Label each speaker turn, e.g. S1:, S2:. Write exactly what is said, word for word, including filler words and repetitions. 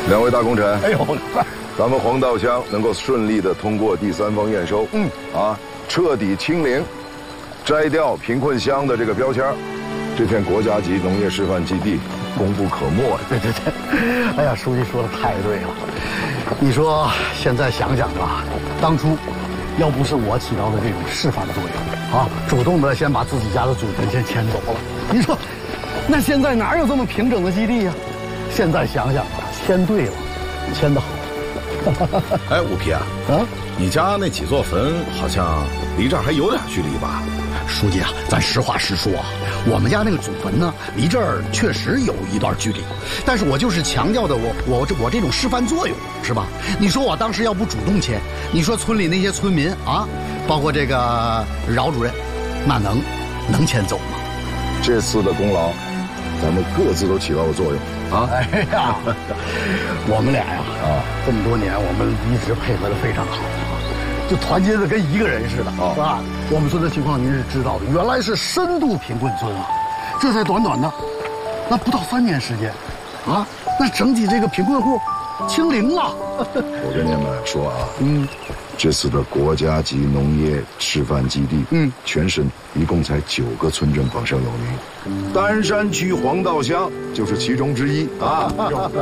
S1: 两位大功臣，
S2: 哎呦，
S1: 咱们黄稻乡能够顺利的通过第三方验收，嗯，啊，彻底清零，摘掉贫困乡的这个标签，这片国家级农业示范基地功不可没呀！
S2: 对对对，哎呀，书记说的太对了。你说现在想想吧，当初要不是我起到的这种示范作用啊，主动的先把自己家的祖坟先迁走了，你说，那现在哪有这么平整的基地呀？现在想想啊，迁对了，迁得好。
S3: 哎，五皮啊，啊，你家那几座坟好像离这儿还有点距离吧？
S2: 书记啊，咱实话实说啊，我们家那个祖坟呢，离这儿确实有一段距离，但是我就是强调的我我这我这种示范作用，是吧？你说我当时要不主动迁，你说村里那些村民啊，包括这个饶主任，那能能迁走吗？
S1: 这次的功劳，咱们各自都起到了作用啊！
S2: 哎呀，我们俩呀啊，这么多年我们一直配合的非常好。就团结的跟一个人似的，是吧？我们村的情况您是知道的，原来是深度贫困村啊，这才短短的，那不到三年时间，啊，那整体这个贫困户清零了。
S1: 我跟你们说啊，嗯，这次的国家级农业示范基地，嗯，全省一共才九个村镇榜上有名，丹山区黄稻乡就是其中之一啊。